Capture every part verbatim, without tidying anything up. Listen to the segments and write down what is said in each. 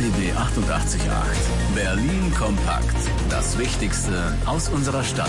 B B achtundachtzig Komma acht. Berlin kompakt. Das Wichtigste aus unserer Stadt.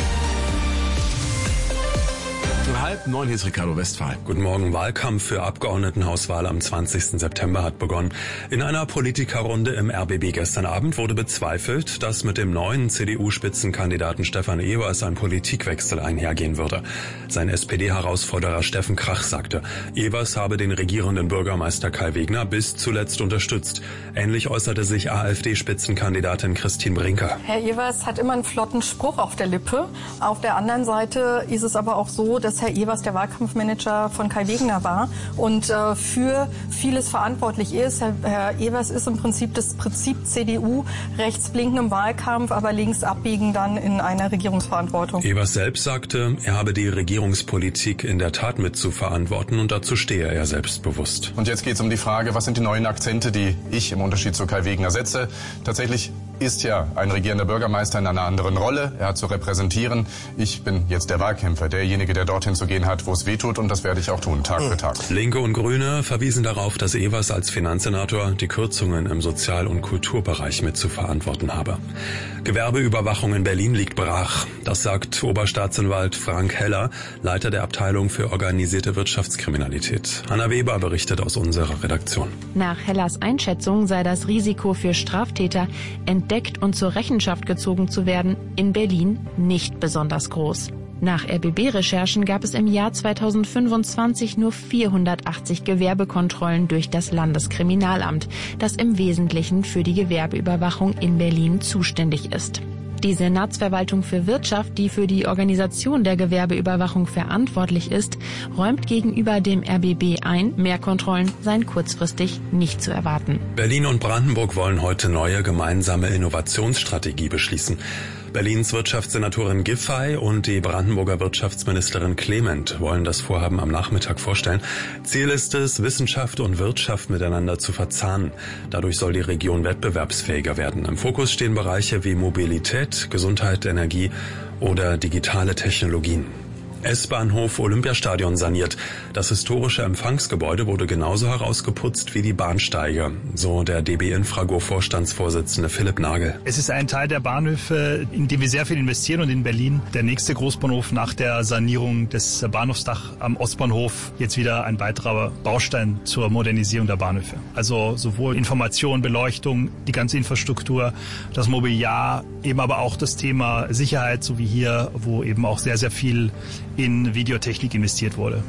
Halb neun, hier ist Ricardo Westphal. Guten Morgen. Wahlkampf für Abgeordnetenhauswahl am zwanzigsten September hat begonnen. In einer Politikerrunde im R B B gestern Abend wurde bezweifelt, dass mit dem neuen C D U-Spitzenkandidaten Stefan Evers ein Politikwechsel einhergehen würde. Sein S P D-Herausforderer Steffen Krach sagte, Evers habe den regierenden Bürgermeister Kai Wegner bis zuletzt unterstützt. Ähnlich äußerte sich AfD-Spitzenkandidatin Christine Brinker. Herr Evers hat immer einen flotten Spruch auf der Lippe. Auf der anderen Seite ist es aber auch so, dass Herr Evers der Wahlkampfmanager von Kai Wegner war und äh, für vieles verantwortlich ist. Herr, Herr Evers ist im Prinzip das Prinzip C D U, rechts blinken im Wahlkampf, aber links abbiegen dann in einer Regierungsverantwortung. Evers selbst sagte, er habe die Regierungspolitik in der Tat mit zu verantworten und dazu stehe er selbstbewusst. Und jetzt geht es um die Frage, was sind die neuen Akzente, die ich im Unterschied zu Kai Wegner setze. Tatsächlich ist ja ein regierender Bürgermeister in einer anderen Rolle. Er hat zu repräsentieren. Ich bin jetzt der Wahlkämpfer, derjenige, der dorthin zu gehen hat, wo es weh tut, und das werde ich auch tun, Tag für Tag. Linke und Grüne verwiesen darauf, dass Evers als Finanzsenator die Kürzungen im Sozial- und Kulturbereich mit zu verantworten habe. Gewerbeüberwachung in Berlin liegt brach. Das sagt Oberstaatsanwalt Frank Heller, Leiter der Abteilung für organisierte Wirtschaftskriminalität. Hanna Weber berichtet aus unserer Redaktion. Nach Hellers Einschätzung sei das Risiko für Straftäter, entdeckt und zur Rechenschaft gezogen zu werden, in Berlin nicht besonders groß. Nach R B B-Recherchen gab es im Jahr zweitausendfünfundzwanzig nur vierhundertachtzig Gewerbekontrollen durch das Landeskriminalamt, das im Wesentlichen für die Gewerbeüberwachung in Berlin zuständig ist. Die Senatsverwaltung für Wirtschaft, die für die Organisation der Gewerbeüberwachung verantwortlich ist, räumt gegenüber dem R B B ein, mehr Kontrollen seien kurzfristig nicht zu erwarten. Berlin und Brandenburg wollen heute neue gemeinsame Innovationsstrategie beschließen. Berlins Wirtschaftssenatorin Giffey und die Brandenburger Wirtschaftsministerin Clement wollen das Vorhaben am Nachmittag vorstellen. Ziel ist es, Wissenschaft und Wirtschaft miteinander zu verzahnen. Dadurch soll die Region wettbewerbsfähiger werden. Im Fokus stehen Bereiche wie Mobilität, Gesundheit, Energie oder digitale Technologien. S-Bahnhof Olympiastadion saniert. Das historische Empfangsgebäude wurde genauso herausgeputzt wie die Bahnsteige, so der D B Infrago-Vorstandsvorsitzende Philipp Nagel. Es ist ein Teil der Bahnhöfe, in dem wir sehr viel investieren, und in Berlin der nächste Großbahnhof nach der Sanierung des Bahnhofsdach am Ostbahnhof jetzt wieder ein weiterer Baustein zur Modernisierung der Bahnhöfe. Also sowohl Information, Beleuchtung, die ganze Infrastruktur, das Mobiliar, eben aber auch das Thema Sicherheit, so wie hier, wo eben auch sehr, sehr viel in Videotechnik investiert wurde.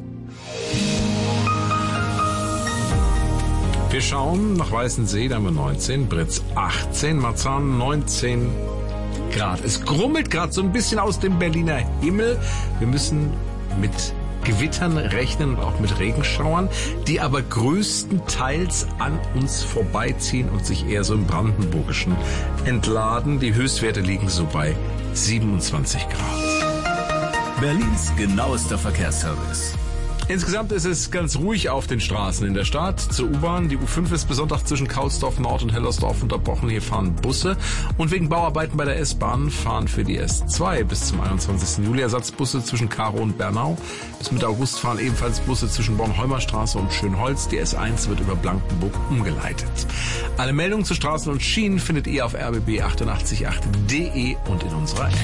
Wir schauen nach Weißensee, da haben wir neunzehn, Britz achtzehn, Marzahn neunzehn Grad. Es grummelt gerade so ein bisschen aus dem Berliner Himmel. Wir müssen mit Gewittern rechnen und auch mit Regenschauern, die aber größtenteils an uns vorbeiziehen und sich eher so im Brandenburgischen entladen. Die Höchstwerte liegen so bei siebenundzwanzig Grad. Berlins genauester Verkehrsservice. Insgesamt ist es ganz ruhig auf den Straßen in der Stadt. Zur U-Bahn, die U fünf ist bis Sonntag zwischen Kaulsdorf Nord und Hellersdorf unterbrochen. Hier fahren Busse. Und wegen Bauarbeiten bei der S-Bahn fahren für die S zwei bis zum einundzwanzigsten Juli Ersatzbusse zwischen Karow und Bernau. Bis Mitte August fahren ebenfalls Busse zwischen Bornholmer-Straße und Schönholz. Die S eins wird über Blankenburg umgeleitet. Alle Meldungen zu Straßen und Schienen findet ihr auf r b b achtundachtzig Komma acht punkt d e und in unserer App.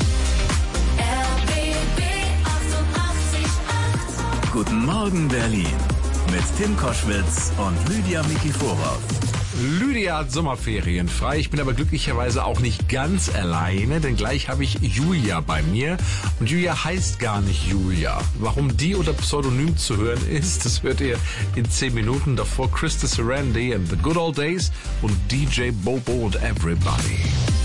Guten Morgen Berlin mit Tim Koschwitz und Lydia Mikiforov. Lydia hat Sommerferien frei. Ich bin aber glücklicherweise auch nicht ganz alleine, denn gleich habe ich Julia bei mir. Und Julia heißt gar nicht Julia. Warum die unter Pseudonym zu hören ist, das hört ihr in zehn Minuten. Davor Krista Sarandon and The Good Old Days und D J Bobo und Everybody.